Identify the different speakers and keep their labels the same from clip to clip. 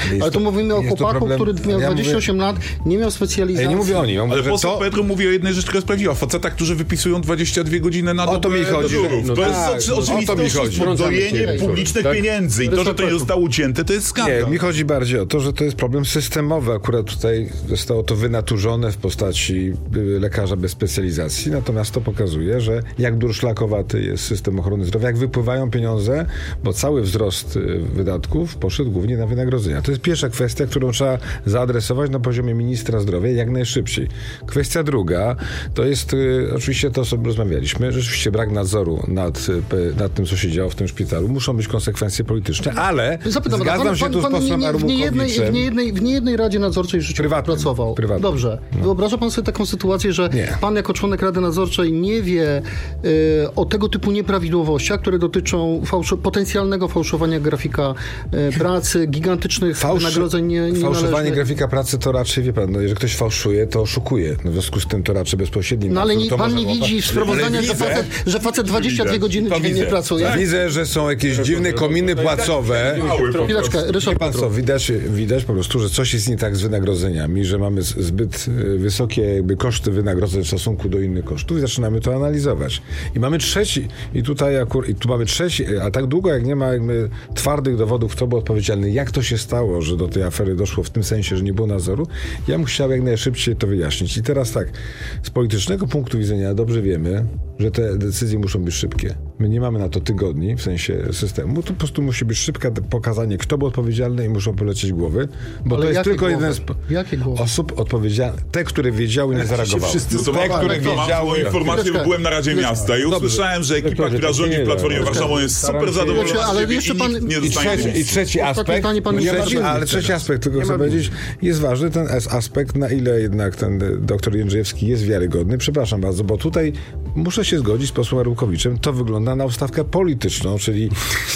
Speaker 1: Ale to mówimy o chłopaku, który miał 28 lat, nie miał specjalizacji.
Speaker 2: Ja nie mówię o nim.
Speaker 3: Ale poseł Petru mówi o jednej rzeczy, która jest prawdziwa. Facetach, którzy wypisują 22 godziny na dobę.
Speaker 2: O to mi chodzi.
Speaker 3: To jest oczywiste podwojenie publicznych pieniędzy. I to, że to nie zostało ucięte, to jest skandal.
Speaker 2: Nie, mi chodzi bardziej o to, że to jest problem systemowy. Akurat tutaj zostało to wynaturzone w postaci lekarza bez specjalizacji. Natomiast to pokazuje, że jak durszlakowaty jest system ochrony zdrowia, jak wypływają pieniądze, bo cały wzrost wydatków poszedł głównie na wynagrodzenia. To jest pierwsza kwestia, którą trzeba zaadresować na poziomie ministra zdrowia jak najszybciej. Kwestia druga, to jest oczywiście to, o czym rozmawialiśmy, rzeczywiście brak nadzoru nad tym, co się działo w tym szpitalu. Muszą być konsekwencje polityczne, ale zgadzam się tu z posłem Arłukowiciem.
Speaker 1: W niejednej Radzie Nadzorczej życiowo pracował.
Speaker 2: Prywatnym.
Speaker 1: Dobrze. Wyobraża pan sobie taką sytuację, że pan jako członek Rady Nadzorczej nie wie o tego typu nieprawidłowościach, które dotyczą potencjalnego fałszowania grafika pracy, gigantycznych wynagrodzeń
Speaker 2: Fałszowanie grafika pracy to raczej, wie pan, jeżeli ktoś fałszuje, to oszukuje. W związku z tym to raczej bezpośredni.
Speaker 1: No ale pan nie widzi w sprawozdaniach, że facet 22 godziny dziennie pracuje.
Speaker 2: Widzę, że są jakieś dziwne kominy płacowe.
Speaker 1: Chwileczkę, Ryszard.
Speaker 2: Pan co, widać po prostu, że coś jest nie tak z wynagrodzeniami, że mamy zbyt wysokie jakby koszty wynagrodzeń w stosunku do innych kosztów i zaczynamy to analizować. I mamy trzeci, a tak długo jak nie ma jakby twardych dowodów, kto był odpowiedzialny, jak to się stało, że do tej afery doszło w tym sensie, że nie było nadzoru, ja bym chciał jak najszybciej to wyjaśnić. I teraz tak, z politycznego punktu widzenia dobrze wiemy, że te decyzje muszą być szybkie. My nie mamy na to tygodni, w sensie systemu, to po prostu musi być szybkie pokazanie, kto był odpowiedzialny i muszą polecieć głowy, bo to jest tylko jeden z osób odpowiedzialnych, te, które wiedziały i nie zareagowały.
Speaker 3: Te, które wiedziały... informację, bo byłem na Radzie Miasta i usłyszałem, że ekipa, która rządzi w Platformie Warszawą jest super zadowolona,
Speaker 1: ale jeszcze pan...
Speaker 2: I trzeci aspekt, ale trzeci aspekt, tylko chcę powiedzieć, jest ważny ten aspekt, na ile jednak ten doktor Jędrzejewski jest wiarygodny. Przepraszam bardzo, bo tutaj muszę się zgodzić z posłem Arłukowiczem, to wygląda na ustawkę polityczną, czyli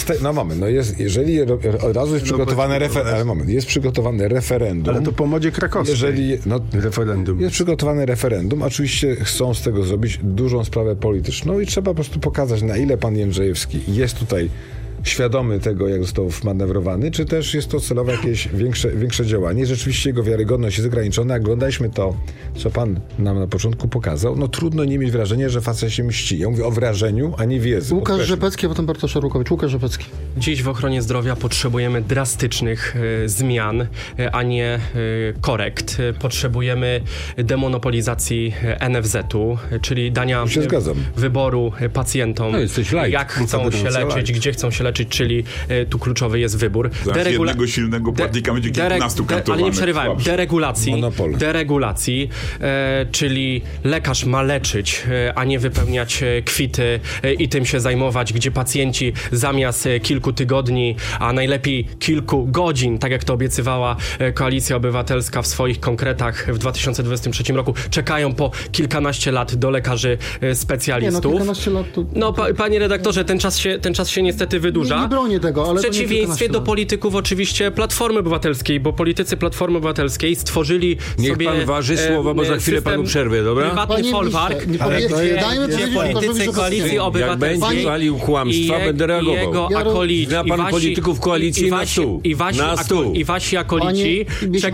Speaker 2: jeżeli od razu jest przygotowane jest przygotowane referendum.
Speaker 4: Ale to po modzie krakowskiej. Referendum.
Speaker 2: Jest przygotowane referendum, oczywiście chcą z tego zrobić dużą sprawę polityczną i trzeba po prostu pokazać, na ile pan Jędrzejewski jest tutaj świadomy tego, jak został wmanewrowany, czy też jest to celowe jakieś większe działanie. Rzeczywiście jego wiarygodność jest ograniczona. Jak oglądaliśmy to, co pan nam na początku pokazał, no trudno nie mieć wrażenia, że facet się mści. Ja mówię o wrażeniu, a nie wiedzy.
Speaker 1: Łukasz Rzepecki, a potem Bartosz Arłukowicz. Łukasz Rzepecki.
Speaker 5: Dziś w ochronie zdrowia potrzebujemy drastycznych zmian, a nie korekt. Potrzebujemy demonopolizacji NFZ-u, czyli dania wyboru pacjentom, jak chcą się leczyć, gdzie chcą się leczyć, czyli tu kluczowy jest wybór.
Speaker 3: Jednego silnego płatnika będzie kilkunastu kantowanych.
Speaker 5: Ale nie przerywałem. Deregulacji, czyli lekarz ma leczyć, a nie wypełniać kwity i tym się zajmować, gdzie pacjenci zamiast kilku tygodni, a najlepiej kilku godzin, tak jak to obiecywała Koalicja Obywatelska w swoich konkretach w 2023 roku, czekają po kilkanaście lat do lekarzy specjalistów.
Speaker 1: Kilkanaście lat to...
Speaker 5: Panie redaktorze, ten czas się niestety wydłuża.
Speaker 1: Nie bronię tego, ale...
Speaker 5: W przeciwieństwie do polityków oczywiście Platformy Obywatelskiej, bo politycy Platformy Obywatelskiej stworzyli
Speaker 4: Niech
Speaker 5: sobie...
Speaker 4: pan waży słowa, bo za chwilę panu przerwie, dobra?
Speaker 5: Prywatny folwark, gdzie politycy Koalicji Obywatelskiej
Speaker 4: jak będzie walił kłamstwa, będę reagował. Zna pan polityków koalicji na stół.
Speaker 5: I wasi akolici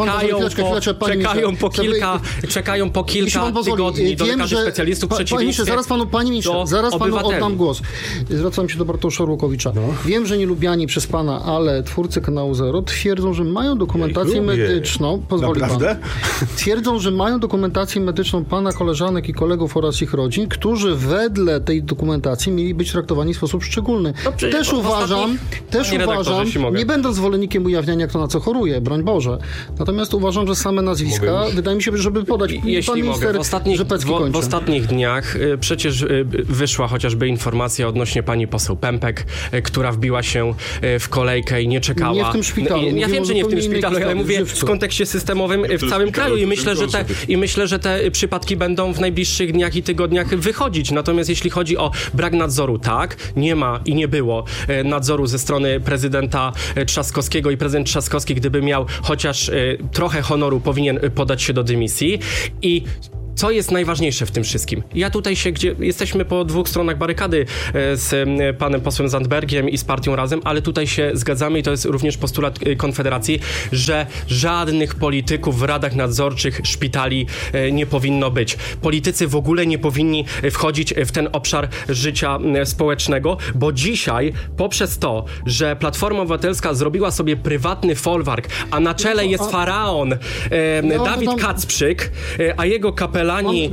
Speaker 5: czekają po kilka tygodni do lekarzy specjalistów, przeciwieństwie
Speaker 1: Panie ministrze, zaraz panu oddam głos. Zwracam się do Bartosza Arłukowicza. Wiem, że nie lubiani przez pana, ale twórcy kanału Zero twierdzą, że mają dokumentację medyczną. Pozwoli pan. Twierdzą, że mają dokumentację medyczną pana koleżanek i kolegów oraz ich rodzin, którzy wedle tej dokumentacji mieli być traktowani w sposób szczególny. Też uważam, nie będąc zwolennikiem ujawniania, kto na co choruje, broń Boże. Natomiast uważam, że same nazwiska, wydaje mi się, żeby podać.
Speaker 5: Jeśli mogę, w ostatnich dniach przecież wyszła chociażby informacja odnośnie pani poseł Pępek, która wbiła się w kolejkę i nie czekała.
Speaker 1: Nie w tym szpitalu.
Speaker 5: Ja wiem, że nie w tym szpitalu, ale mówię w kontekście systemowym w całym kraju i myślę, że te przypadki będą w najbliższych dniach i tygodniach wychodzić. Natomiast jeśli chodzi o brak nadzoru, tak, nie ma i nie było nadzoru ze strony prezydenta Trzaskowskiego i prezydent Trzaskowski, gdyby miał chociaż trochę honoru, powinien podać się do dymisji i co jest najważniejsze w tym wszystkim? Ja tutaj jesteśmy po dwóch stronach barykady z panem posłem Zandbergiem i z partią Razem, ale tutaj się zgadzamy i to jest również postulat Konfederacji, że żadnych polityków w radach nadzorczych szpitali nie powinno być. Politycy w ogóle nie powinni wchodzić w ten obszar życia społecznego, bo dzisiaj poprzez to, że Platforma Obywatelska zrobiła sobie prywatny folwark, a na czele jest faraon Dawid Kacprzyk, a jego kapelani,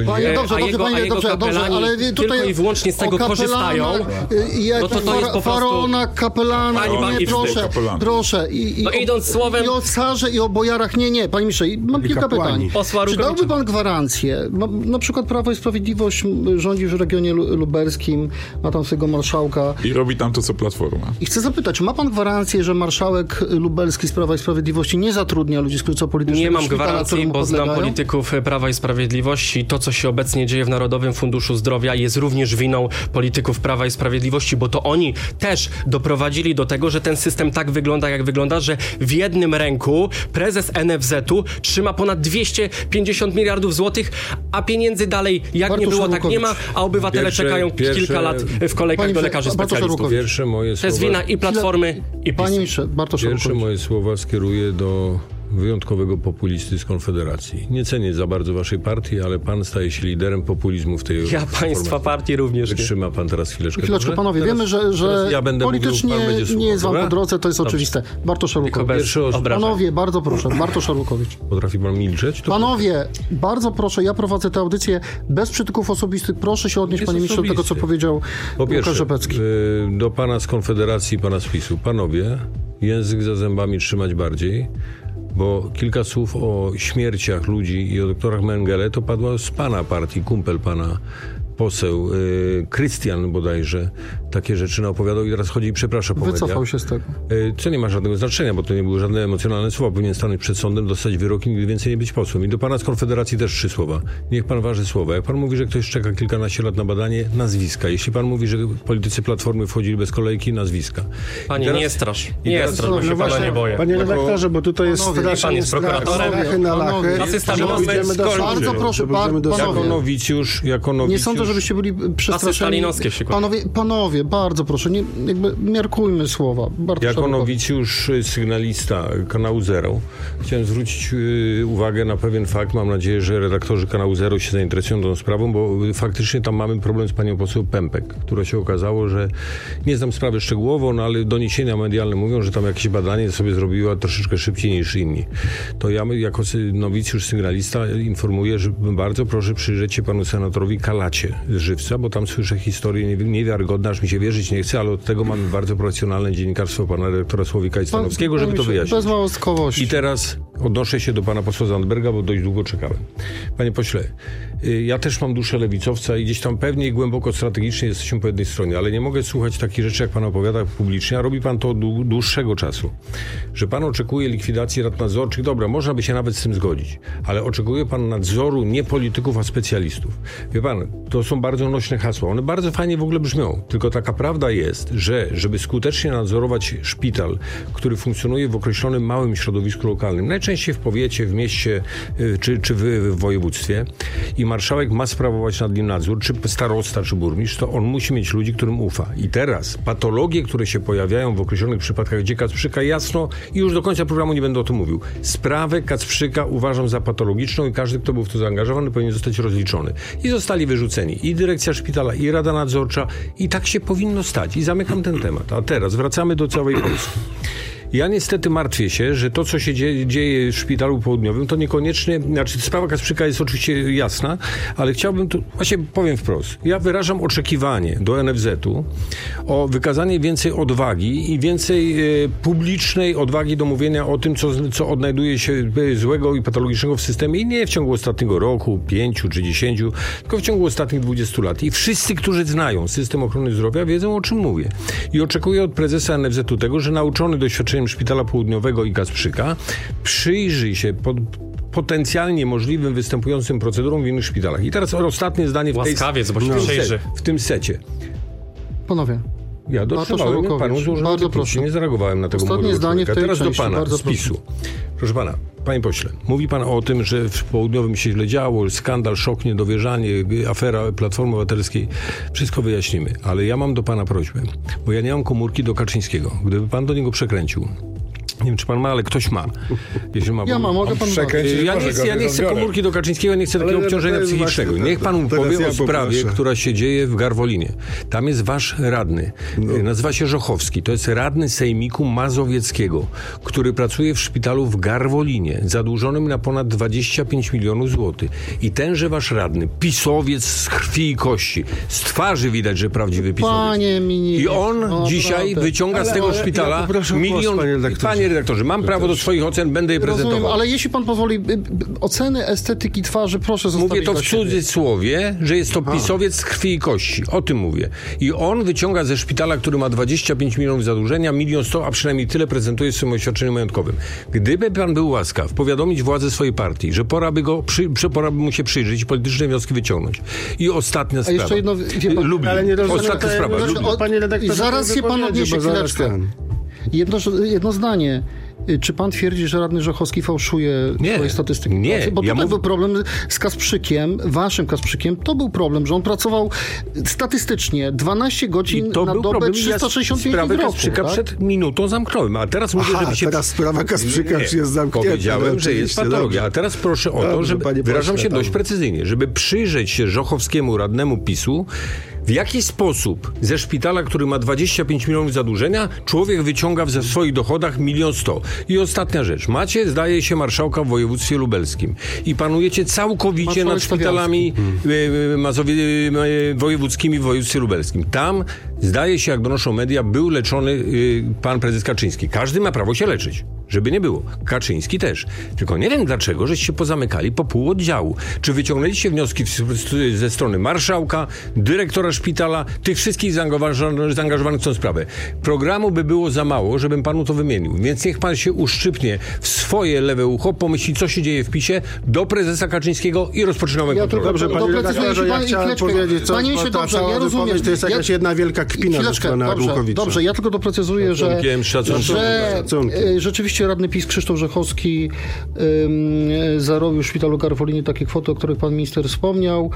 Speaker 1: ale
Speaker 5: tylko i wyłącznie z tego korzystają, no to jest po prostu...
Speaker 1: Faraona, kapelana, proszę.
Speaker 5: Idąc słowem...
Speaker 1: I o carze, i o bojarach, nie, panie ministrze, mam kilka pytań. Czy dałby pan gwarancję, na przykład Prawo i Sprawiedliwość rządzi w regionie lubelskim, ma tam swojego marszałka.
Speaker 3: I robi tam to, co Platforma.
Speaker 1: I chcę zapytać, czy ma pan gwarancję, że marszałek lubelski z Prawa i Sprawiedliwości nie zatrudnia ludzi z krótko politycznego?
Speaker 5: Nie mam gwarancji, bo znam polityków Prawa i Sprawiedliwości. To, co się obecnie dzieje w Narodowym Funduszu Zdrowia, jest również winą polityków Prawa i Sprawiedliwości, bo to oni też doprowadzili do tego, że ten system tak wygląda, jak wygląda, że w jednym ręku prezes NFZ-u trzyma ponad 250 miliardów złotych, a pieniędzy dalej jak nie było, tak nie ma, a obywatele czekają kilka lat w kolejkach do lekarzy specjalistów.
Speaker 2: Pierwsze moje
Speaker 5: to jest wina i Platformy, i PiS.
Speaker 1: Panie ministrze,
Speaker 2: pierwsze moje słowa skieruję do wyjątkowego populisty z Konfederacji. Nie cenię za bardzo waszej partii, ale pan staje się liderem populizmu w tej
Speaker 5: Ja państwa partii również.
Speaker 2: Wytrzyma pan teraz chwileczkę.
Speaker 1: Panowie, wiemy, że
Speaker 2: ja
Speaker 1: politycznie
Speaker 2: mówił,
Speaker 1: nie jest wam po drodze, to jest oczywiste. Bartosz Arłukowicz. Panowie, bardzo proszę. Bartosz Arłukowicz.
Speaker 2: Potrafi pan milczeć?
Speaker 1: Panowie, bardzo proszę, ja prowadzę tę audycję bez przytyków osobistych. Proszę się odnieść, panie ministrze, do tego, co powiedział Łukasz Rzepecki.
Speaker 2: Do pana z Konfederacji, pana z PiS-u. Panowie, język za zębami trzymać bardziej, bo kilka słów o śmierciach ludzi i o doktorach Mengele to padło z pana partii, kumpel pana, poseł Krystian bodajże takie rzeczy opowiadał i teraz chodzi i przeprasza po mediach.
Speaker 1: Wycofał się z tego.
Speaker 2: Co nie ma żadnego znaczenia, bo to nie były żadne emocjonalne słowa. Powinien stanąć przed sądem, dostać wyrok i nigdy więcej nie być posłem. I do pana z Konfederacji też 3 słowa. Niech pan waży słowa. Jak pan mówi, że ktoś czeka kilkanaście lat na badanie, nazwiska. Jeśli pan mówi, że politycy Platformy wchodzili bez kolejki, nazwiska.
Speaker 5: Panie, nie strasz, bo się pana nie boję.
Speaker 6: Panie redaktorze, bo tutaj jest
Speaker 5: pan jest prokuratorem.
Speaker 1: Bardzo proszę,
Speaker 2: jako nowicjusz.
Speaker 1: Nie sądzę, żebyście byli przestraszeni. Panowie, bardzo proszę, miarkujmy słowa.
Speaker 2: Jako nowicjusz sygnalista kanału Zero chciałem zwrócić uwagę na pewien fakt. Mam nadzieję, że redaktorzy kanału Zero się zainteresują tą sprawą, bo faktycznie tam mamy problem z panią poseł Pępek, która się okazało, że nie znam sprawy szczegółowo, no ale doniesienia medialne mówią, że tam jakieś badanie sobie zrobiła troszeczkę szybciej niż inni. To ja jako nowicjusz sygnalista informuję, że bardzo proszę przyjrzeć się panu senatorowi Kalacie z Żywca, bo tam słyszę historię niewiarygodne, aż mi się wierzyć nie chce, ale od tego mamy bardzo profesjonalne dziennikarstwo pana redaktora Słowika i Stanowskiego, żeby to wyjaśnić.
Speaker 1: Bez małostkowości.
Speaker 2: I teraz odnoszę się do pana posła Zandberga, bo dość długo czekałem. Panie pośle, ja też mam duszę lewicowca i gdzieś tam pewnie głęboko strategicznie jesteśmy po jednej stronie, ale nie mogę słuchać takich rzeczy, jak pan opowiada publicznie, a robi pan to od dłuższego czasu. Że pan oczekuje likwidacji rad nadzorczych, dobra, można by się nawet z tym zgodzić, ale oczekuje pan nadzoru nie polityków, a specjalistów. Wie pan, to są bardzo nośne hasła. One bardzo fajnie w ogóle brzmią. Tylko taka prawda jest, że żeby skutecznie nadzorować szpital, który funkcjonuje w określonym małym środowisku lokalnym, najczęściej w powiecie, w mieście czy w województwie i marszałek ma sprawować nad nim nadzór, czy starosta, czy burmistrz, to on musi mieć ludzi, którym ufa. I teraz patologie, które się pojawiają w określonych przypadkach, gdzie Kacprzyka jasno i już do końca programu nie będę o tym mówił. Sprawę Kacprzyka uważam za patologiczną i każdy, kto był w to zaangażowany, powinien zostać rozliczony. I zostali wyrzuceni i dyrekcja szpitala, i Rada Nadzorcza i tak się powinno stać. I zamykam ten temat. A teraz wracamy do całej Polski. Ja niestety martwię się, że to, co się dzieje w Szpitalu Południowym, to niekoniecznie, znaczy sprawa Kacprzyka jest oczywiście jasna, ale chciałbym tu, właśnie powiem wprost, ja wyrażam oczekiwanie do NFZ-u o wykazanie więcej odwagi i więcej publicznej odwagi do mówienia o tym, co odnajduje się złego i patologicznego w systemie i nie w ciągu ostatniego roku, 5 czy 10, tylko w ciągu ostatnich 20 lat. I wszyscy, którzy znają system ochrony zdrowia, wiedzą, o czym mówię. I oczekuję od prezesa NFZ-u tego, że nauczony doświadczeniem Szpitala Południowego i Kacprzyka przyjrzyj się potencjalnie możliwym występującym procedurom w innych szpitalach. I teraz ostatnie zdanie w tym secie.
Speaker 1: Panowie.
Speaker 2: Ja dotrzymałem panu złożonego
Speaker 1: bardzo proszę.
Speaker 2: Nie zareagowałem na tego
Speaker 1: ostatnie zdanie w tej
Speaker 2: teraz
Speaker 1: części,
Speaker 2: do pana z PiS-u. Proszę pana, Panie pośle, mówi pan o tym, że w Południowym się źle działo, skandal, szok, niedowierzanie, afera Platformy Obywatelskiej. Wszystko wyjaśnimy. Ale ja mam do pana prośbę, bo ja nie mam komórki do Kaczyńskiego. Gdyby pan do niego przekręcił, nie wiem, czy pan ma, ale ktoś ma. Jeśli ma,
Speaker 1: ja mam, mogę pan
Speaker 2: przekręcić. Ja nie chcę komórki do Kaczyńskiego, nie chcę takiego obciążenia psychicznego. Niech pan mu powie o sprawie, która się dzieje w Garwolinie. Tam jest wasz radny. Nazywa się Żochowski. To jest radny Sejmiku Mazowieckiego, który pracuje w szpitalu w Garwolinie, zadłużonym na ponad 25 milionów złotych. I tenże wasz radny, pisowiec z krwi i kości. Z twarzy widać, że prawdziwy pisowiec.
Speaker 1: Panie ministrze.
Speaker 2: I on dzisiaj wyciąga z tego szpitala milion... Panie redaktorze, mam prawo do swoich ocen, będę je prezentował.
Speaker 1: Rozumiem, ale jeśli pan pozwoli, oceny estetyki twarzy proszę zostawić.
Speaker 2: Mówię to w cudzysłowie, że jest to pisowiec z krwi i kości. O tym mówię. I on wyciąga ze szpitala, który ma 25 milionów zadłużenia, 1 100 000, a przynajmniej tyle prezentuje w swoim oświadczeniu majątkowym. Gdyby pan był łaskaw powiadomić władze swojej partii, że pora by mu się przyjrzeć i polityczne wnioski wyciągnąć. I ostatnia sprawa.
Speaker 1: Jeszcze jedno,
Speaker 2: Lublin.
Speaker 1: Ale nie rozumiem,
Speaker 2: ostatnia sprawa.
Speaker 1: Panie redaktorze, zaraz się pan odniesie chwileczkę. Jedno zdanie. Czy pan twierdzi, że radny Żochowski fałszuje swoje statystyki?
Speaker 2: Nie.
Speaker 1: Bo tutaj był problem z Kasprzykiem, waszym Kasprzykiem. To był problem, że on pracował statystycznie 12 godzin na dobę, 365 dni w roku.
Speaker 2: Kasprzyka przed minutą zamknąłem, a teraz mówię, żeby się...
Speaker 6: teraz sprawa Kasprzyka jest zamknięta.
Speaker 2: Powiedziałem, że jest patologia, a teraz proszę o to, żeby, wyrażam się dość precyzyjnie, żeby przyjrzeć się Żochowskiemu, radnemu PiS-u, w jaki sposób ze szpitala, który ma 25 milionów zadłużenia, człowiek wyciąga w swoich dochodach 1 100 000. I ostatnia rzecz. Macie, zdaje się, marszałka w województwie lubelskim i panujecie całkowicie nad szpitalami wojewódzkimi w województwie lubelskim. Tam, zdaje się, jak donoszą media, był leczony pan prezes Kaczyński. Każdy ma prawo się leczyć. Żeby nie było. Kaczyński też. Tylko nie wiem dlaczego, żeście pozamykali po pół oddziału. Czy wyciągnęliście wnioski ze strony marszałka, dyrektora szpitala, tych wszystkich zaangażowanych w tę sprawę. Programu by było za mało, żebym panu to wymienił. Więc niech pan się uszczypnie w swoje lewe ucho, pomyśli, co się dzieje w PiS-ie, do prezesa Kaczyńskiego i rozpoczynamy kontrolę.
Speaker 6: Dobrze, panie redaktorze, ja chciałem powiedzieć, co
Speaker 1: ja rozumiem.
Speaker 6: To jest jakaś jedna wielka kpina ze strony Arłukowicza.
Speaker 1: Dobrze, ja tylko doprecyzuję, że rzeczywiście radny PiS Krzysztof Żochowski zarobił w szpitalu Garwolinie takie kwoty, o których pan minister wspomniał.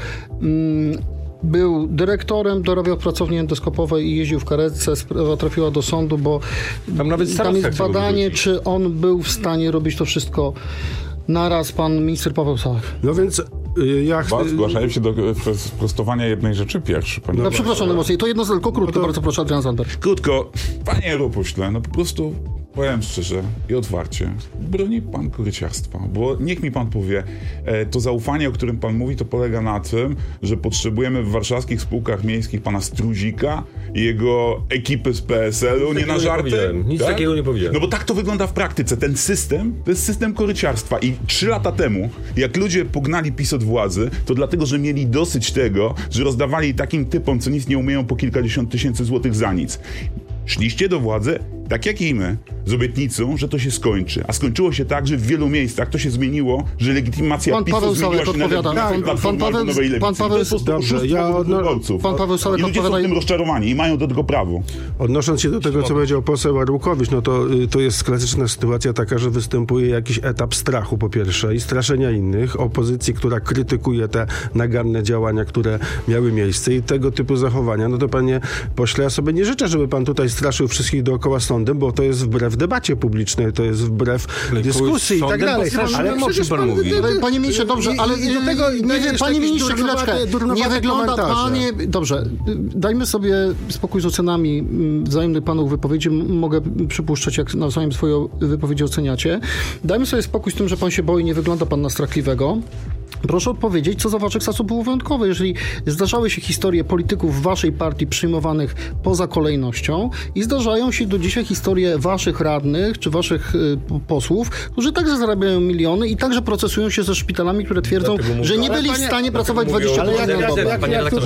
Speaker 1: Był dyrektorem, dorabiał w pracowni endoskopowej i jeździł w karetce. Sprawa trafiła do sądu, bo tam jest badanie, czy on był w stanie robić to wszystko naraz, pan minister Paweł Sałek.
Speaker 6: No więc
Speaker 3: zgłaszałem się do sprostowania jednej rzeczy pierwszy.
Speaker 1: Przepraszam najmocniej. To jedno tylko krótko, bardzo proszę, Adrian Zandberg.
Speaker 3: Krótko. Panie Ropośle, po prostu powiem szczerze i otwarcie, broni pan koryciarstwa, bo niech mi pan powie, to zaufanie, o którym pan mówi, to polega na tym, że potrzebujemy w warszawskich spółkach miejskich pana Struzika i jego ekipy z PSL-u, nie na żarty?
Speaker 2: Nic takiego nie powiedziałem.
Speaker 3: No bo tak to wygląda w praktyce. Ten system, to jest system koryciarstwa i 3 lata temu, jak ludzie pognali PiS od władzy, to dlatego, że mieli dosyć tego, że rozdawali takim typom, co nic nie umieją, po kilkadziesiąt tysięcy złotych za nic. Szliście do władzy, tak jak i my, z obietnicą, że to się skończy. A skończyło się tak, że w wielu miejscach to się zmieniło, że legitymacja PiS-u zmieniła się
Speaker 1: Pan Paweł Sałek
Speaker 3: I ludzie są tym rozczarowani i mają do tego prawo.
Speaker 6: Odnosząc się do tego, co powiedział poseł Arłukowicz, no to jest klasyczna sytuacja taka, że występuje jakiś etap strachu po pierwsze i straszenia innych, opozycji, która krytykuje te naganne działania, które miały miejsce i tego typu zachowania. No to panie pośle, ja sobie nie życzę, żeby pan tutaj straszył wszystkich dookoła sądem, bo to jest wbrew debacie publicznej, to jest wbrew dyskusji i tak dalej.
Speaker 2: Ale przecież pan mówi.
Speaker 1: Panie ministrze, dobrze, ale do tego panie ministrze, chwileczkę. Nie wygląda, panie... Dobrze, dajmy sobie spokój z ocenami wzajemnych panów wypowiedzi. Mogę przypuszczać, jak nawzajem swoje wypowiedzi oceniacie. Dajmy sobie spokój z tym, że pan się boi, nie wygląda pan na strachliwego. Proszę odpowiedzieć, co za waszych czasów było wyjątkowe, jeżeli zdarzały się historie polityków w waszej partii przyjmowanych poza kolejnością i zdarzają się do dzisiaj historie waszych radnych czy waszych posłów, którzy także zarabiają miliony i także procesują się ze szpitalami, które twierdzą, że nie byli w stanie pracować 20 lat na dobę.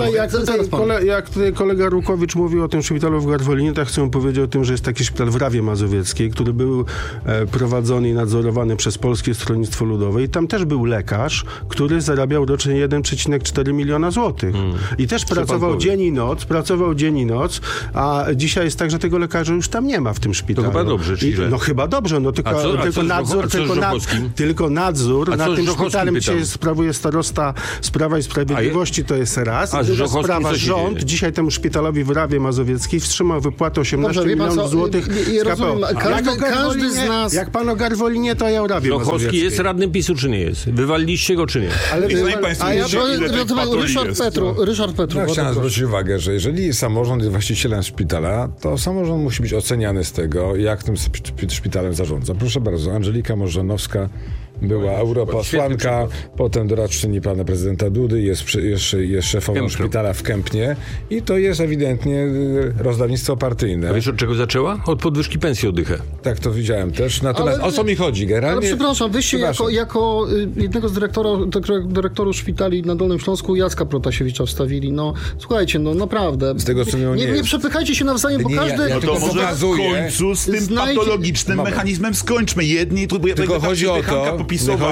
Speaker 6: Jak tutaj kolega Rukowicz mówił o tym szpitalu w Garwolinie, tak chcę powiedzieć o tym, że jest taki szpital w Rawie Mazowieckiej, który był prowadzony i nadzorowany przez Polskie Stronnictwo Ludowe i tam też był lekarz, który który zarabiał rocznie 1,4 miliona złotych. I też pracował dzień i noc, a dzisiaj jest tak, że tego lekarza już tam nie ma w tym szpitalu.
Speaker 2: To chyba dobrze, czy źle?
Speaker 6: No chyba dobrze, no tylko nadzór nad tym szpitalem dzisiaj sprawuje starosta z Prawa i Sprawiedliwości, to jest raz. Druga sprawa, rząd dzisiaj temu szpitalowi w Rawie Mazowieckiej wstrzymał wypłatę 18 milionów złotych z KPO.
Speaker 1: Każdy z nas...
Speaker 6: Jak pan o Garwolinie, to ja o Rawie Mazowieckiej.
Speaker 2: Żochowski jest radnym PiS-u, czy nie jest? Wywaliliście go, czy nie?
Speaker 3: Ale
Speaker 1: Ryszard Petru.
Speaker 2: Ja chciałem zwrócić uwagę, że jeżeli samorząd jest właścicielem szpitala, to samorząd musi być oceniany z tego, jak tym szpitalem zarządza. Proszę bardzo, Angelika Możdżanowska była europosłanka, potem doradczyni pana prezydenta Dudy, jest szefową szpitala w Kępnie i to jest ewidentnie rozdawnictwo partyjne.
Speaker 7: A wiesz, od czego zaczęła? Od podwyżki pensji o dychę.
Speaker 2: Tak, to widziałem też. Natomiast o co mi chodzi? Generalnie...
Speaker 1: Ale przepraszam, wyście jako jednego z dyrektorów szpitali na Dolnym Śląsku Jacka Protasiewicza wstawili. No słuchajcie, no naprawdę.
Speaker 2: Z tego, co
Speaker 1: nie przepychajcie się nawzajem, bo każdy...
Speaker 3: No to może w końcu z tym patologicznym mechanizmem skończmy. Jedni,
Speaker 2: tylko chodzi o to,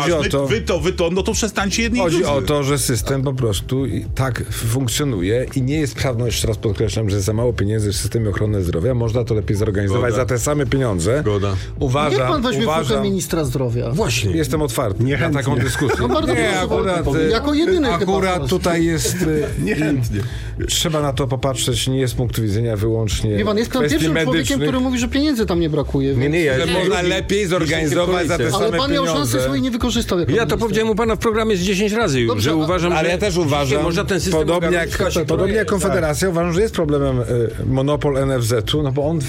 Speaker 3: no to przestańcie jedni.
Speaker 2: Chodzi o to, że system po prostu tak funkcjonuje i nie jest prawdą, jeszcze raz podkreślam, że jest za mało pieniędzy w systemie ochrony zdrowia. Można to lepiej zorganizować za te same pieniądze.
Speaker 1: Niech pan weźmie fokę ministra zdrowia.
Speaker 2: Właśnie. Jestem otwarty na taką dyskusję.
Speaker 1: No bardzo jako jedyny
Speaker 2: akurat tutaj jest...
Speaker 6: Niechętnie.
Speaker 2: Trzeba na to popatrzeć nie z punktu widzenia wyłącznie
Speaker 1: Wie pan, jest pan pierwszym człowiekiem, który mówi, że pieniędzy tam nie brakuje.
Speaker 2: Że można lepiej zorganizować za te same pieniądze.
Speaker 1: Ale pan miał szansę swojej nie wykorzystał.
Speaker 7: Ja to powiedziałem u pana w programie z 10 razy już, że uważam,
Speaker 2: ale ja też uważam,
Speaker 7: można ten system
Speaker 2: podobnie jak Konfederacja, uważam, że jest problemem monopol NFZ-u, no bo on...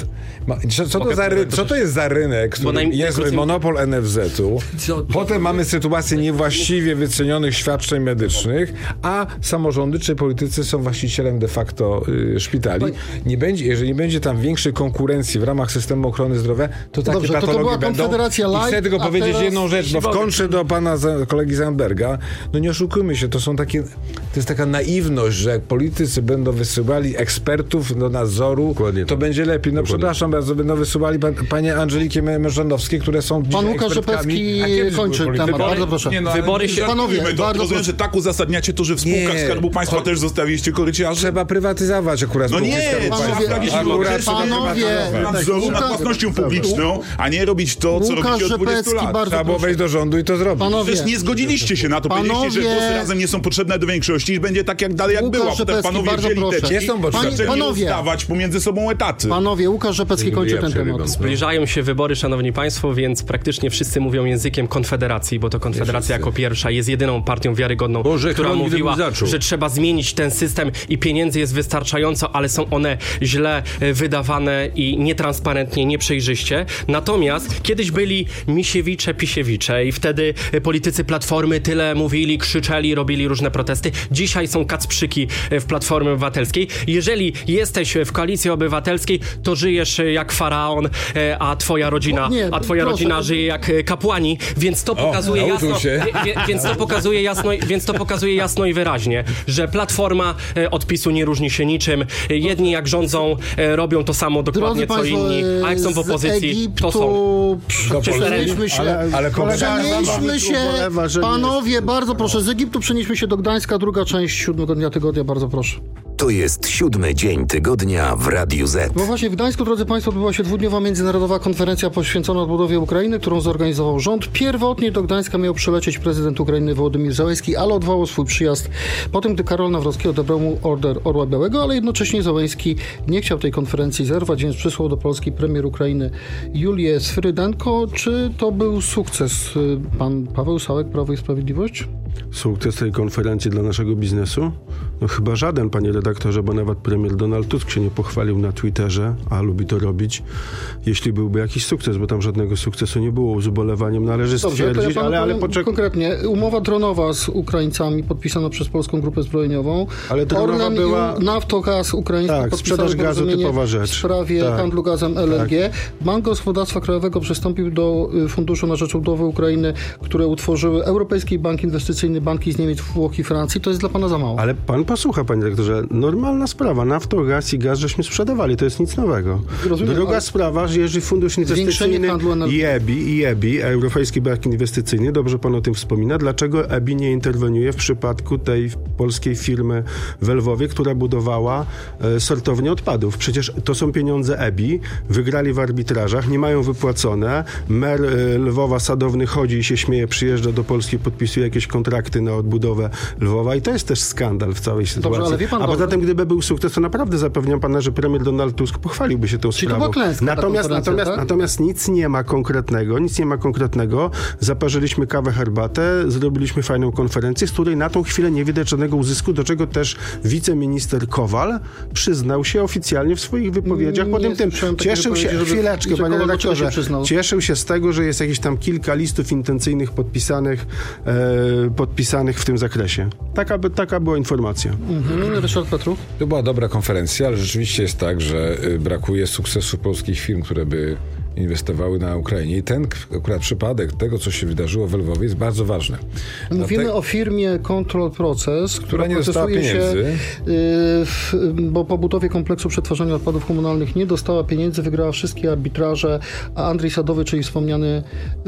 Speaker 2: Co to jest za rynek, który jest monopol NFZ-u? Potem mamy sytuację niewłaściwie wycenionych świadczeń medycznych, a samorządy czy politycy są właścicielem de facto szpitali. Jeżeli nie będzie tam większej konkurencji w ramach systemu ochrony zdrowia, to takie patologie będą. I chcę tylko powiedzieć jedną rzecz, bo w kontrze do pana kolegi Zandberga, no nie oszukujmy się, to jest taka naiwność, że jak politycy będą wysyłali ekspertów do nadzoru, to będzie lepiej. No przepraszam bardzo, będą wysyłali panie Angeliki Możdżanowskie, które są
Speaker 1: Pan Łukasz Rzepecki kończy temat. Bardzo proszę.
Speaker 3: Wybory się... Panowie, rozumiem, że tak uzasadniacie to, że w spółkach Skarbu Państwa też zostawiliście koryciarzy?
Speaker 2: Trzeba prywatyzować akurat.
Speaker 3: No nie,
Speaker 1: panowie,
Speaker 3: nadzoru nad własnością publiczną, a nie robić to, co robicie od 20 lat.
Speaker 2: Trzeba było wejść do rządu i to zrobić.
Speaker 3: Przecież nie zgodziliście się na to. Powiedzieliście, że głosy razem nie są potrzebne do większości i będzie tak jak dalej, jak było. Potem panowie wzięli teczki i zaczęli rozdawać pomiędzy sobą etaty.
Speaker 1: Panowie, Łukasz Rzepecki kończy ten temat.
Speaker 5: Zbliżają się wybory, szanowni państwo, więc praktycznie wszyscy mówią językiem Konfederacji, bo to Konfederacja jako pierwsza jest jedyną partią wiarygodną, która mówiła, że trzeba zmienić ten system i pieniędzy jest wystarczająco, ale są one źle wydawane i nietransparentnie, nieprzejrzyście. Natomiast kiedyś byli Misiewicze, Pisiewicze i wtedy politycy Platformy tyle mówili, krzyczeli, robili różne protesty. Dzisiaj są kacprzyki w Platformie Obywatelskiej. Jeżeli jesteś w Koalicji Obywatelskiej, to żyjesz jak faraon, a twoja rodzina żyje jak kapłani, więc to pokazuje więc to pokazuje jasno i wyraźnie, że Platforma od PiS-u nie różni się niczym. Jedni jak rządzą, robią to samo dokładnie co inni, a jak są w opozycji, to są.
Speaker 1: Przenieśmy się, panowie, bardzo proszę, z Egiptu przenieśmy się do Gdańska, druga część 7 dnia tygodnia, bardzo proszę.
Speaker 8: To jest 7 dzień tygodnia w Radiu Z.
Speaker 1: No właśnie w Gdańsku, drodzy państwo, odbyła się dwudniowa międzynarodowa konferencja poświęcona odbudowie Ukrainy, którą zorganizował rząd. Pierwotnie do Gdańska miał przylecieć prezydent Ukrainy Wołodymyr Zełenski, ale odwołał swój przyjazd po tym, gdy Karol Nawrocki odebrał mu order Orła Białego, ale jednocześnie Zełenski nie chciał tej konferencji zerwać, więc przysłał do Polski premier Ukrainy Julię Sfrydenko. Czy to był sukces? Pan Paweł Sałek, Prawo i Sprawiedliwość?
Speaker 6: Sukces tej konferencji dla naszego biznesu? No chyba żaden, panie redaktorze, bo nawet premier Donald Tusk się nie pochwalił na Twitterze, a lubi to robić, jeśli byłby jakiś sukces, bo tam żadnego sukcesu nie było. Z ubolewaniem należy stwierdzić, ale poczekaj.
Speaker 1: Konkretnie, umowa dronowa z Ukraińcami podpisana przez Polską Grupę Zbrojeniową.
Speaker 6: Ale dronowa
Speaker 1: Orlen
Speaker 6: była...
Speaker 1: i Naftogaz ukraiński
Speaker 6: sprzedaż gazu, typowa rzecz.
Speaker 1: W sprawie handlu gazem LNG. Bank Gospodarstwa Krajowego przystąpił do Funduszu na rzecz Odbudowy Ukrainy, które utworzyły Europejski Bank Inwestycyjny inwestycyjny, banki z Niemiec, Włoch i Francji, to jest dla pana za mało.
Speaker 6: Ale pan posłucha, panie dyrektorze, normalna sprawa. Naftogaz i gaz żeśmy sprzedawali, to jest nic nowego.
Speaker 1: Rozumiem,
Speaker 6: druga sprawa, że jeżeli fundusz inwestycyjny EBI, Europejski Bank Inwestycyjny, dobrze pan o tym wspomina, dlaczego EBI nie interweniuje w przypadku tej polskiej firmy w Lwowie, która budowała sortownię odpadów? Przecież to są pieniądze EBI, wygrali w arbitrażach, nie mają wypłacone. Mer Lwowa Sadowny chodzi i się śmieje, przyjeżdża do Polski, podpisuje jakieś kontrakty na odbudowę Lwowa i to jest też skandal w całej sytuacji.
Speaker 1: Dobrze, ale wie pan,
Speaker 6: poza tym, gdyby był sukces, to naprawdę zapewniam pana, że premier Donald Tusk pochwaliłby się tą sprawą. Natomiast nic nie ma konkretnego. Zaparzyliśmy kawę, herbatę, zrobiliśmy fajną konferencję, z której na tą chwilę nie widać żadnego uzysku, do czego też wiceminister Kowal przyznał się oficjalnie w swoich wypowiedziach. Potem tym cieszył się, chwileczkę, panie redaktorze, cieszył się z tego, że jest jakieś tam kilka listów intencyjnych podpisanych w tym zakresie. Taka była informacja.
Speaker 1: Ryszard Petru?
Speaker 2: To była dobra konferencja, ale rzeczywiście jest tak, że brakuje sukcesu polskich firm, które by inwestowały na Ukrainie. I ten akurat przypadek tego, co się wydarzyło w Lwowie, jest bardzo ważny.
Speaker 1: Mówimy o firmie Control Process, która
Speaker 2: nie dostała pieniędzy.
Speaker 1: Bo po budowie kompleksu przetwarzania odpadów komunalnych nie dostała pieniędzy, wygrała wszystkie arbitraże, a Andrzej Sadowy, czyli wspomniany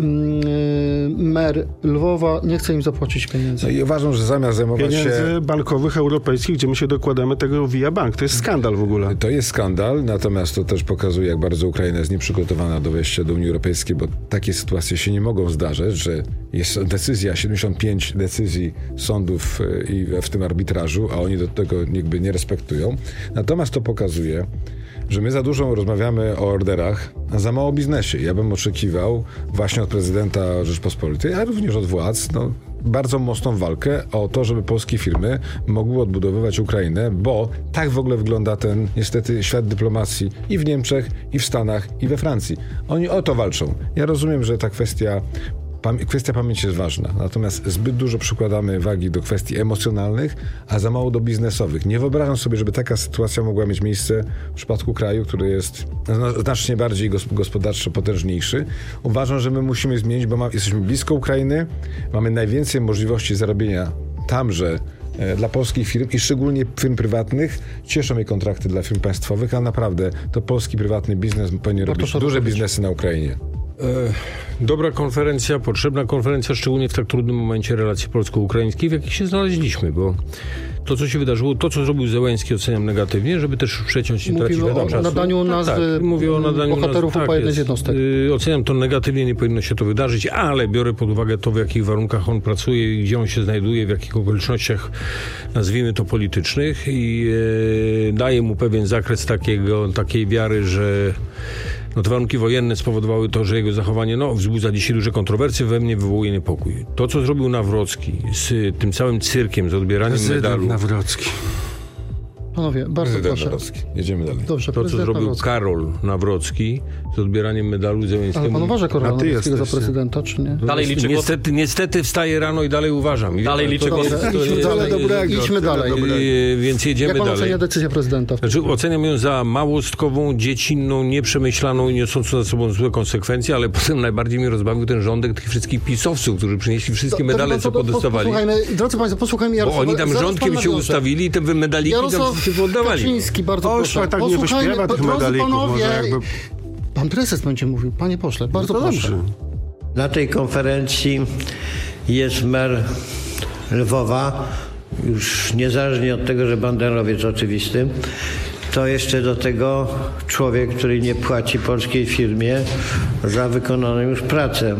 Speaker 1: mer Lwowa, nie chce im zapłacić pieniędzy.
Speaker 2: No i uważam, że zamiast zajmować
Speaker 6: pieniędzy bankowych, europejskich, gdzie my się dokładamy tego via bank. To jest skandal w ogóle.
Speaker 2: To jest skandal, natomiast to też pokazuje, jak bardzo Ukraina jest nieprzygotowana do wejścia do Unii Europejskiej, bo takie sytuacje się nie mogą zdarzać, że jest decyzja, 75 decyzji sądów i w tym arbitrażu, a oni do tego jakby nie respektują. Natomiast to pokazuje, że my za dużo rozmawiamy o orderach, a za mało o biznesie. Ja bym oczekiwał właśnie od prezydenta Rzeczpospolitej, a również od władz, bardzo mocną walkę o to, żeby polskie firmy mogły odbudowywać Ukrainę, bo tak w ogóle wygląda ten niestety świat dyplomacji i w Niemczech, i w Stanach, i we Francji. Oni o to walczą. Ja rozumiem, że ta kwestia pamięci jest ważna, natomiast zbyt dużo przykładamy wagi do kwestii emocjonalnych, a za mało do biznesowych. Nie wyobrażam sobie, żeby taka sytuacja mogła mieć miejsce w przypadku kraju, który jest znacznie bardziej gospodarczo potężniejszy. Uważam, że my musimy zmienić, bo jesteśmy blisko Ukrainy, mamy najwięcej możliwości zarobienia tamże dla polskich firm i szczególnie firm prywatnych. Cieszą mnie kontrakty dla firm państwowych, a naprawdę to polski prywatny biznes powinien robić duże biznesy na Ukrainie.
Speaker 7: Dobra konferencja, potrzebna konferencja, szczególnie w tak trudnym momencie relacji polsko-ukraińskich, w jakich się znaleźliśmy, bo to, co się wydarzyło, to, co zrobił Zełenski, oceniam negatywnie, żeby też przeciąć nie tracić czasu.
Speaker 1: Mówimy o nadaniu nazwy bohaterów UPA jednej z jednostek.
Speaker 7: Oceniam to negatywnie, nie powinno się to wydarzyć, ale biorę pod uwagę to, w jakich warunkach on pracuje i gdzie on się znajduje, w jakich okolicznościach, nazwijmy to, politycznych i daje mu pewien zakres takiej wiary, że te warunki wojenne spowodowały to, że jego zachowanie wzbudza dzisiaj duże kontrowersje, we mnie wywołuje niepokój. To, co zrobił Nawrocki z tym całym cyrkiem, z odbieraniem medalu.
Speaker 6: Nawrocki.
Speaker 1: Panowie, bardzo proszę.
Speaker 2: Nawrocki. Jedziemy dalej.
Speaker 1: Dobrze,
Speaker 7: to, co zrobił
Speaker 1: Nawrocki.
Speaker 7: Karol Nawrocki z odbieraniem medalu Zełenskiemu.
Speaker 1: Ale pan uważa Karola Nawrockiego za prezydenta, czy nie?
Speaker 7: Dalej liczy niestety wstaję rano i dalej uważam.
Speaker 4: Dalej liczę głos.
Speaker 1: Idźmy dalej.
Speaker 7: Więc jedziemy dalej.
Speaker 1: Jak pan ocenia decyzję prezydenta?
Speaker 7: Oceniam ją za małostkową, dziecinną, nieprzemyślaną i niosącą za sobą złe konsekwencje, ale potem najbardziej mnie rozbawił ten rządek tych wszystkich pisowców, którzy przynieśli wszystkie medale, co podostawali.
Speaker 1: Drodzy państwo, posłuchajmy Jarosława.
Speaker 7: Bo oni tam rządkiem się ustawili i te medaliki tam się oddawali.
Speaker 1: Kaczyński, bardzo proszę.
Speaker 6: Tak nie wyśpiewa tych medalików.
Speaker 1: Panowie, pan prezes będzie mówił. Panie pośle, bardzo proszę.
Speaker 6: Dobrze.
Speaker 9: Na tej konferencji jest mer Lwowa, już niezależnie od tego, że banderowiec oczywisty, to jeszcze do tego człowiek, który nie płaci polskiej firmie za wykonaną już pracę.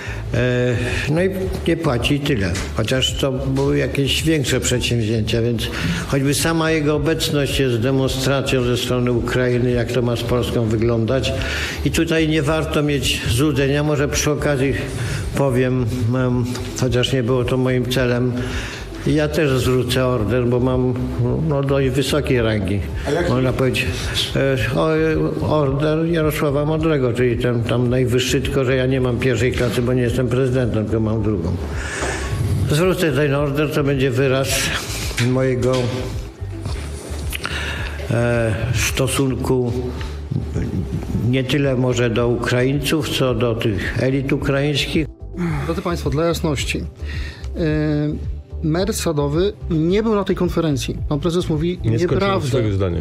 Speaker 9: No i nie płaci tyle, chociaż to były jakieś większe przedsięwzięcia, więc choćby sama jego obecność jest demonstracją ze strony Ukrainy, jak to ma z Polską wyglądać i tutaj nie warto mieć złudzenia. Może przy okazji powiem, chociaż nie było to moim celem, ja też zwrócę order, bo mam dość wysokiej rangi, można powiedzieć. Order Jarosława Modrego, czyli ten tam najwyższy, tylko że ja nie mam pierwszej klasy, bo nie jestem prezydentem, tylko mam drugą. Zwrócę ten order, to będzie wyraz mojego stosunku nie tyle może do Ukraińców, co do tych elit ukraińskich.
Speaker 1: Drodzy Państwo, dla jasności, mer Sadowy nie był na tej konferencji. Pan prezes mówi nieprawdę.
Speaker 7: Swojego zdania.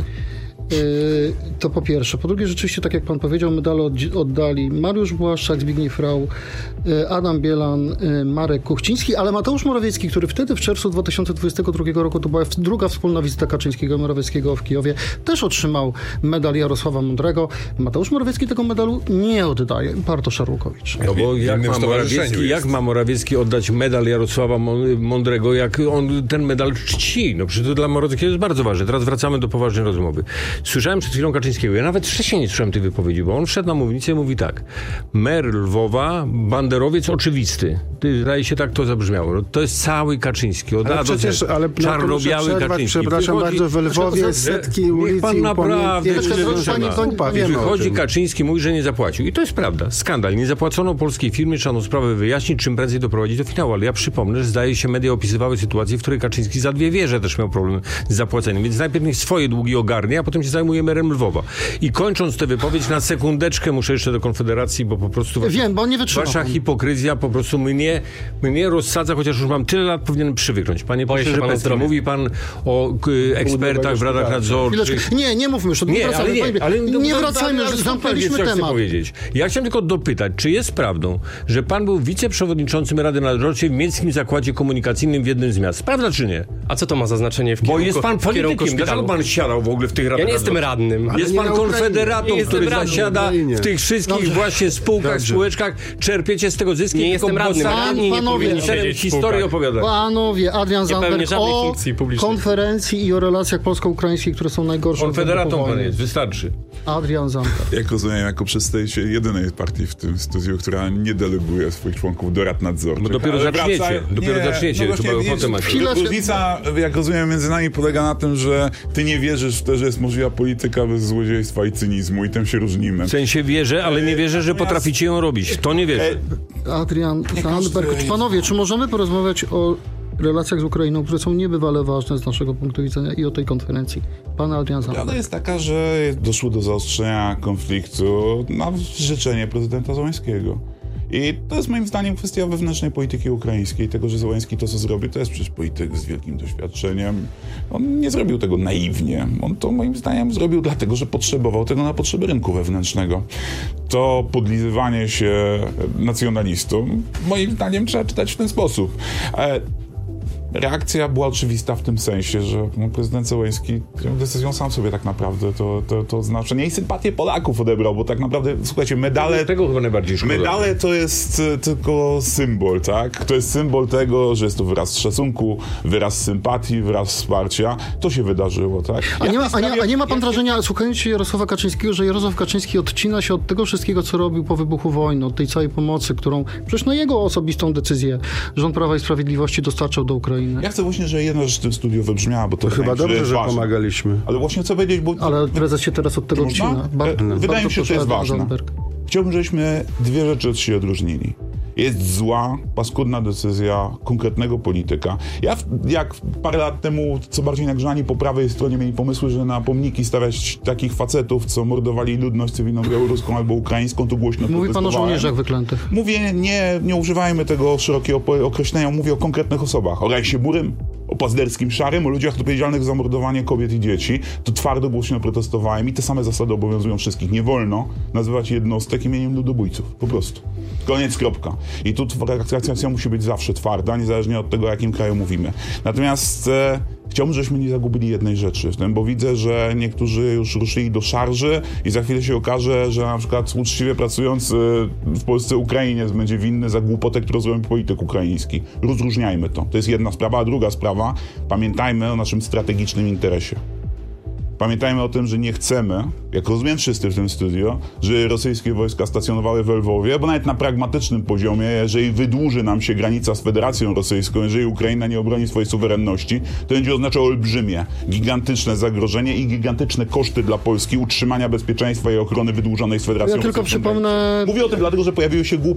Speaker 1: To po pierwsze. Po drugie, rzeczywiście, tak jak pan powiedział, medale oddali Mariusz Błaszczak, Zbigniew Rau, Adam Bielan, Marek Kuchciński, ale Mateusz Morawiecki, który wtedy w czerwcu 2022 roku, to była druga wspólna wizyta Kaczyńskiego i Morawieckiego w Kijowie, też otrzymał medal Jarosława Mądrego. Mateusz Morawiecki tego medalu nie oddaje. Bartosz Arłukowicz.
Speaker 7: No bo jak ma Morawiecki oddać medal Jarosława Mądrego, jak on ten medal czci? No przecież to dla Morawieckiego jest bardzo ważne. Teraz wracamy do poważnej rozmowy. Słyszałem przed chwilą Kaczyńskiego. Ja nawet wcześniej nie słyszałem tej wypowiedzi, bo on wszedł na mównicę i mówi tak. Mer Lwowa, banderowiec oczywisty. Zdaje się, tak to zabrzmiało. No, to jest cały Kaczyński. Od A do Z.
Speaker 6: Ale czarno-biały Kaczyński. Przepraszam bardzo, w Lwowie setki ulic
Speaker 7: pan naprawdę wychodzi Kaczyński, mówi, że nie zapłacił. I to jest prawda. Skandal. Nie zapłacono polskiej firmy, trzeba sprawę wyjaśnić, czym prędzej doprowadzić do finału. Ale ja przypomnę, że zdaje się, media opisywały sytuację, w której Kaczyński za 2 wieże też miał problem z zapłaceniem. Więc najpierw niech swoje długi ogarnie, a potem się zajmuje merem Lwowa. I kończąc tę wypowiedź, na sekundeczkę muszę jeszcze do Konfederacji, bo po prostu
Speaker 1: bo nie wytrzymam.
Speaker 7: Wasza hipokryzja po prostu mnie rozsadza, chociaż już mam tyle lat, powinienem przywyknąć. Panie pośle, mówi pan o ekspertach w radach nadzorczych.
Speaker 1: Nie mówmy już. Nie wracajmy, już zamknęliśmy temat.
Speaker 7: Ja chciałem tylko dopytać, czy jest prawdą, że pan był wiceprzewodniczącym Rady Nadzorczej w Miejskim Zakładzie Komunikacyjnym w jednym z miast? Prawda czy nie?
Speaker 5: A co to ma za znaczenie w kierunku?
Speaker 7: Bo jest pan politykiem. Dlaczego pan siadał w ogóle w tych radach?
Speaker 5: Ja nie jestem radnym.
Speaker 7: Jest pan konfederatą, który zasiada w tych wszystkich właśnie spółkach, spółeczkach. Czerpiecie z tego zyski.
Speaker 5: Nie jestem radnym.
Speaker 1: Panowie,
Speaker 7: historię opowiadać.
Speaker 1: Panowie, Adrian Zandberg o konferencji i o relacjach polsko-ukraińskich, które są najgorsze.
Speaker 7: Konfederatą pan jest, wystarczy.
Speaker 1: Adrian Zandberg.
Speaker 3: Jak rozumiem, jako przedstawiciel jedynej partii w tym studiu, która nie deleguje swoich członków do rad nadzorczych.
Speaker 7: No dopiero zaczniecie.
Speaker 3: Różnica, jak rozumiem, między nami polega na tym, że ty nie wierzysz w to, że jest możliwa polityka bez złodziejstwa i cynizmu i tym się różnimy.
Speaker 7: W sensie wierzę, ale nie wierzę, że potraficie ją robić. W to nie wierzę.
Speaker 1: Adrian Zandberg, panowie, czy możemy porozmawiać o relacjach z Ukrainą, które są niebywale ważne z naszego punktu widzenia i o tej konferencji? Pan Adrian Zandberg.
Speaker 3: Prawda jest taka, że doszło do zaostrzenia konfliktu na życzenie prezydenta Zełenskiego. I to jest moim zdaniem kwestia wewnętrznej polityki ukraińskiej. Tego, że Zełenski to, co zrobił, to jest przecież polityk z wielkim doświadczeniem. On nie zrobił tego naiwnie. On to moim zdaniem zrobił dlatego, że potrzebował tego na potrzeby rynku wewnętrznego. To podlizywanie się nacjonalistom, moim zdaniem trzeba czytać w ten sposób. Reakcja była oczywista w tym sensie, że prezydent Zełenski decyzją sam sobie tak naprawdę to znaczenie i sympatię Polaków odebrał, bo tak naprawdę, słuchajcie, medale...
Speaker 7: Tego chyba najbardziej szkoda.
Speaker 3: Medale to jest tylko symbol, tak? To jest symbol tego, że jest to wyraz szacunku, wyraz sympatii, wyraz wsparcia. To się wydarzyło, tak?
Speaker 1: A nie ma pan wrażenia, słuchając się Jarosława Kaczyńskiego, że Jarosław Kaczyński odcina się od tego wszystkiego, co robił po wybuchu wojny, od tej całej pomocy, którą przecież na jego osobistą decyzję rząd Prawa i Sprawiedliwości dostarczał do Ukrainy.
Speaker 3: Ja chcę właśnie, że jedna rzecz w tym studiu wybrzmiała, bo to
Speaker 6: chyba dobrze, że pomagaliśmy.
Speaker 3: Ale właśnie co powiedzieć, bo...
Speaker 1: Ale prezes się teraz od tego odcina.
Speaker 3: Wydaje mi się, że to jest ważne. Chciałbym, żebyśmy 2 rzeczy od siebie odróżnili. Jest zła, paskudna decyzja konkretnego polityka. Jak parę lat temu, co bardziej nagrzani po prawej stronie mieli pomysły, że na pomniki stawiać takich facetów, co mordowali ludność cywilną białoruską albo ukraińską, to głośno
Speaker 1: protestowałem. Mówi pan o żołnierzach wyklętych.
Speaker 3: Mówię, nie używajmy tego szerokiego określenia, mówię o konkretnych osobach. O Rajsie Burym, o Pazderskim Szarym, o ludziach odpowiedzialnych za mordowanie kobiet i dzieci. To twardo głośno protestowałem i te same zasady obowiązują wszystkich. Nie wolno nazywać jednostek imieniem ludobójców. Po prostu. Koniec, kropka. I tu reakcja musi być zawsze twarda, niezależnie od tego, o jakim kraju mówimy. Natomiast chciałbym, żebyśmy nie zagubili jednej rzeczy w tym, bo widzę, że niektórzy już ruszyli do szarży i za chwilę się okaże, że na przykład uczciwie pracujący w Polsce Ukrainiec będzie winny za głupotę, którą zrobił polityk ukraiński. Rozróżniajmy to. To jest jedna sprawa, a druga sprawa, pamiętajmy o naszym strategicznym interesie. Pamiętajmy o tym, że nie chcemy, jak rozumiem wszyscy w tym studio, że rosyjskie wojska stacjonowały w Lwowie, bo nawet na pragmatycznym poziomie, jeżeli wydłuży nam się granica z Federacją Rosyjską, jeżeli Ukraina nie obroni swojej suwerenności, to będzie oznaczało olbrzymie, gigantyczne zagrożenie i gigantyczne koszty dla Polski utrzymania bezpieczeństwa i ochrony wydłużonej z Federacją
Speaker 1: Rosyjską. Ja tylko przypomnę...
Speaker 3: Mówię o tym dlatego, że pojawiły się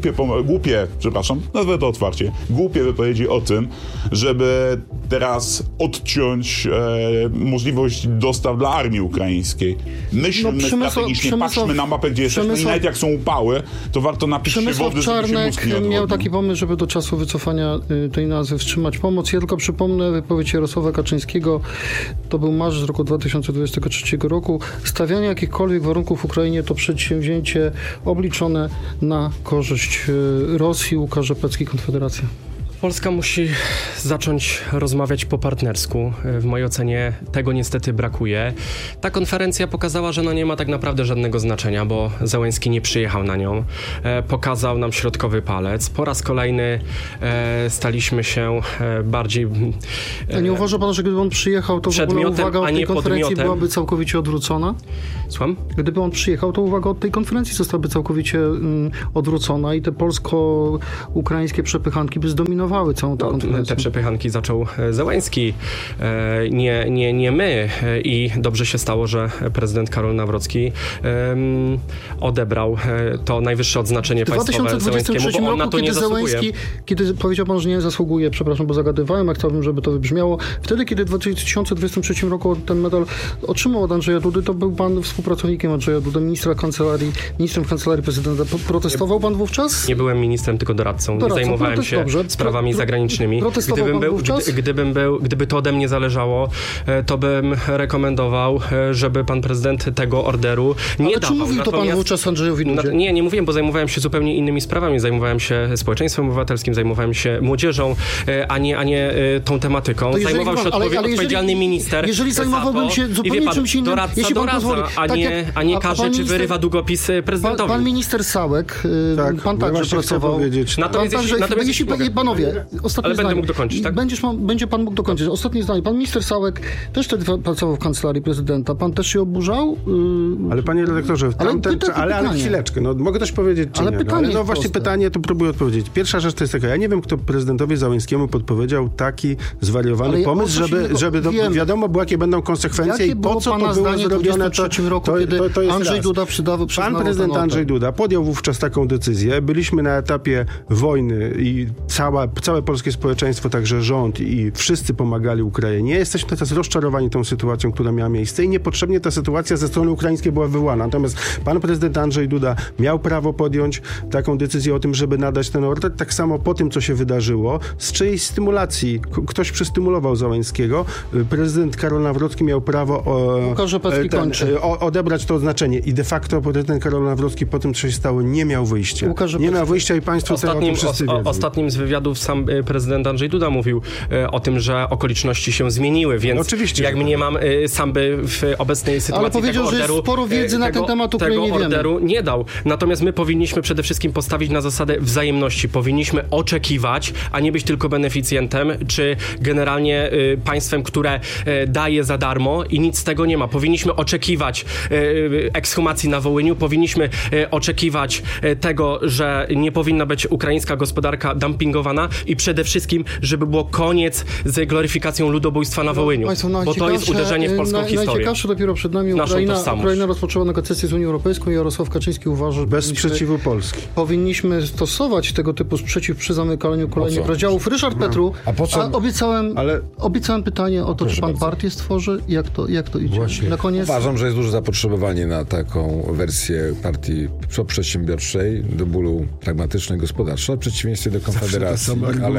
Speaker 3: głupie wypowiedzi o tym, żeby teraz odciąć możliwość dostaw dla dla armii ukraińskiej. Myślmy strategicznie, patrzmy na mapę, gdzie jesteśmy i nawet jak są upały, to warto napić się wody, żeby się mózg nie odwodnił.
Speaker 1: Miał taki pomysł, żeby do czasu wycofania tej nazwy wstrzymać pomoc. Ja tylko przypomnę wypowiedź Jarosława Kaczyńskiego, to był marzec roku 2023 roku. Stawianie jakichkolwiek warunków w Ukrainie to przedsięwzięcie obliczone na korzyść Rosji, Łukasz Rzepecki, Konfederacja.
Speaker 5: Polska musi zacząć rozmawiać po partnersku. W mojej ocenie tego niestety brakuje. Ta konferencja pokazała, że nie ma tak naprawdę żadnego znaczenia, bo Zełenski nie przyjechał na nią. Pokazał nam środkowy palec. Po raz kolejny staliśmy się bardziej...
Speaker 1: A nie uważa pan, że gdyby on przyjechał, to w ogóle uwaga od tej konferencji byłaby całkowicie odwrócona?
Speaker 5: Słucham?
Speaker 1: Gdyby on przyjechał, to uwaga od tej konferencji zostałaby całkowicie odwrócona i te polsko-ukraińskie przepychanki by zdominowały całą tę konferencję.
Speaker 5: Te przepychanki zaczął Zełenski, nie my. I dobrze się stało, że prezydent Karol Nawrocki odebrał to najwyższe odznaczenie państwowe Zełenskiemu, bo on na to nie zasługuje.
Speaker 1: Kiedy powiedział pan, że nie zasługuje, przepraszam, bo zagadywałem, a chciałbym, żeby to wybrzmiało. Wtedy, kiedy w 2023 roku ten medal otrzymał od Andrzeja Dudy, to był pan współpracownikiem Andrzeja Dudy, ministrem w kancelarii prezydenta. Protestował pan wówczas?
Speaker 5: Nie byłem ministrem, tylko doradcą. Nie zajmowałem się sprawami zagranicznymi. Gdyby to ode mnie zależało, to bym rekomendował, żeby pan prezydent tego orderu nie dawał.
Speaker 1: Czy mówił to pan wówczas Andrzejowi Dudzie?
Speaker 5: Nie mówiłem, bo zajmowałem się zupełnie innymi sprawami. Zajmowałem się społeczeństwem obywatelskim, zajmowałem się młodzieżą, a nie tą tematyką. Zajmował się odpowiedzialny minister.
Speaker 1: Jeżeli zajmowałbym się zupełnie czymś innym,
Speaker 5: doradca doradza, a nie każe, czy wyrywa długopis prezydentowi.
Speaker 1: Pan minister Sałek, pan także pracował. Panowie, ostatnie
Speaker 5: ale
Speaker 1: zdanie.
Speaker 5: Będę mógł dokończyć, tak?
Speaker 1: Będzie pan mógł dokończyć. Ostatnie zdanie. Pan minister Sałek też wtedy pracował w kancelarii prezydenta. Pan też się oburzał?
Speaker 6: Ale panie redaktorze, ale chwileczkę. Mogę też powiedzieć, czy
Speaker 1: ale
Speaker 6: nie?
Speaker 1: Pytanie
Speaker 6: właśnie pytanie, to próbuję odpowiedzieć. Pierwsza rzecz to jest taka, ja nie wiem, kto prezydentowi Załęskiemu podpowiedział taki zwariowany pomysł, żeby wiadomo było, jakie będą konsekwencje i po co to było zrobione.
Speaker 1: To jest Andrzej Duda
Speaker 6: Pan prezydent Andrzej Duda podjął wówczas taką decyzję. Byliśmy na etapie wojny i całe polskie społeczeństwo, także rząd i wszyscy pomagali Ukrainie. Jesteśmy teraz rozczarowani tą sytuacją, która miała miejsce i niepotrzebnie ta sytuacja ze strony ukraińskiej była wywołana. Natomiast pan prezydent Andrzej Duda miał prawo podjąć taką decyzję o tym, żeby nadać ten order. Tak samo po tym, co się wydarzyło, z czyjejś stymulacji. Ktoś przystymulował Załęskiego. Prezydent Karol Nawrocki miał prawo odebrać to oznaczenie i de facto prezydent Karol Nawrocki po tym, co się stało, nie miał wyjścia. Nie miał wyjścia i państwo o tym wszyscy wiedzą.
Speaker 5: Ostatnim z wywiadów sam prezydent Andrzej Duda mówił o tym, że okoliczności się zmieniły, więc oczywiście, jak mniemam, sam by w obecnej sytuacji
Speaker 1: ale powiedział,
Speaker 5: tego orderu,
Speaker 1: że jest sporo wiedzy na ten temat, o której nie wiemy.
Speaker 5: Orderu nie dał. Natomiast my powinniśmy przede wszystkim postawić na zasadę wzajemności. Powinniśmy oczekiwać, a nie być tylko beneficjentem, czy generalnie państwem, które daje za darmo i nic z tego nie ma. Powinniśmy oczekiwać ekshumacji na Wołyniu, powinniśmy oczekiwać tego, że nie powinna być ukraińska gospodarka dumpingowana i przede wszystkim, żeby było koniec z gloryfikacją ludobójstwa na Wołyniu, bo to jest uderzenie w polską historię.
Speaker 1: Najciekawsze dopiero przed nami Ukraina rozpoczęła negocjacje z Unią Europejską i Jarosław Kaczyński uważa, że
Speaker 6: bez sprzeciwu Polski
Speaker 1: powinniśmy stosować tego typu sprzeciw przy zamykaniu kolejnych rozdziałów. Ryszard Petru, obiecałem pytanie o to, czy pan partię stworzy, jak to idzie.
Speaker 2: Właśnie.
Speaker 1: Na koniec...
Speaker 2: Uważam, że jest duże zapotrzebowanie na taką wersję partii przedsiębiorczej, do bólu pragmatycznej, gospodarczej, w przeciwieństwie do Konfederacji.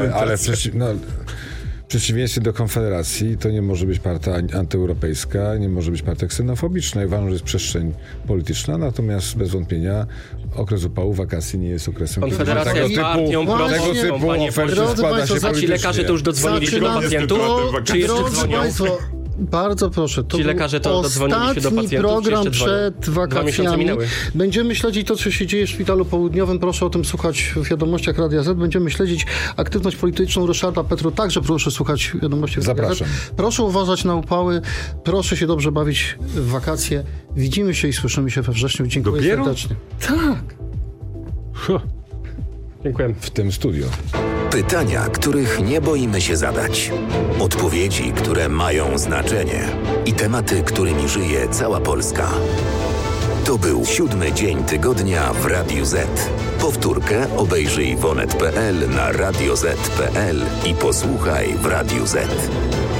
Speaker 2: W przeciwieństwie do Konfederacji to nie może być partia antyeuropejska, nie może być partia ksenofobiczna. I uważam, że jest przestrzeń polityczna, natomiast bez wątpienia okres upału wakacji nie jest okresem...
Speaker 5: Konfederacja jest partią pro-polską, panie pośle. A ci lekarze to już dodzwonili się do pacjentów? Czy jeszcze dzwonią?
Speaker 1: Bardzo proszę. To
Speaker 5: ci lekarze to dodzwonili się do pacjentów,
Speaker 1: program przed wakacjami. Będziemy śledzić to, co się dzieje w Szpitalu Południowym. Proszę o tym słuchać w wiadomościach Radia Z. Będziemy śledzić aktywność polityczną Ryszarda Petru. Także proszę słuchać wiadomości Radia Z. Proszę uważać na upały. Proszę się dobrze bawić w wakacje. Widzimy się i słyszymy się we wrześniu. Dziękuję serdecznie. Tak.
Speaker 5: Dziękuję.
Speaker 2: W tym studio.
Speaker 8: Pytania, których nie boimy się zadać. Odpowiedzi, które mają znaczenie. I tematy, którymi żyje cała Polska. To był 7. dzień tygodnia w Radiu Z. Powtórkę obejrzyj w onet.pl, na radioz.pl i posłuchaj w Radiu Z.